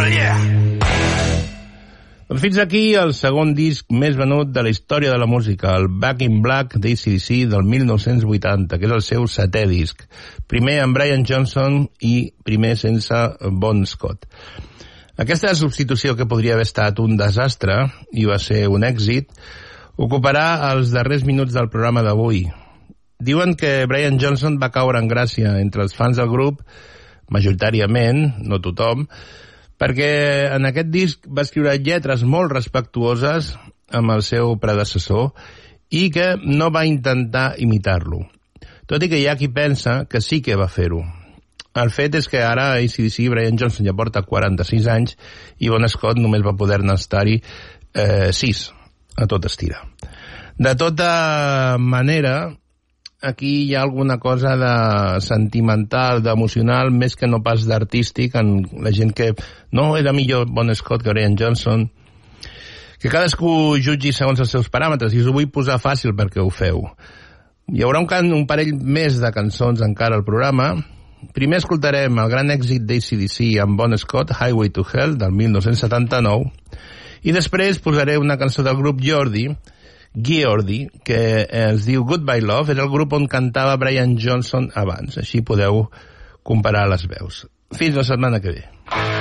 Doncs fins aquí el segon disc més venut de la història de la música, el Back in Black d'ACDC del 1980, que és el seu 7è disc. Primer amb Brian Johnson i primer sense Bon Scott. Aquesta substitució, que podria haver estat un desastre i va ser un èxit, ocuparà els darrers minuts del programa d'avui. Diuen que Brian Johnson va caure en gràcia entre els fans del grup, majoritàriament, no tothom, perquè en aquest disc va escriure lletres molt respectuoses amb el seu predecessor i que no va intentar imitar-lo. Tot i que hi ha qui pensa que sí que va fer-ho. El fet és que ara AC/DC, Brian Johnson ja porta 46 anys i Bon Scott només va poder-ne estar-hi 6, a tot estirar. De tota manera, aquí hi ha alguna cosa de sentimental, d'emocional, més que no pas d'artístic, en la gent que no era millor Bon Scott que Brian Johnson, que cadascú jutgi segons els seus paràmetres, i us ho vull posar fàcil perquè ho feu. Hi haurà un parell més de cançons encara al programa. Primer escoltarem el gran èxit d'ACDC amb Bon Scott, Highway to Hell, del 1979, i després posaré una cançó del grup Geordie, que es diu Goodbye Love, és el grup on cantava Brian Johnson abans. Així podeu comparar les veus. Fins la setmana que ve.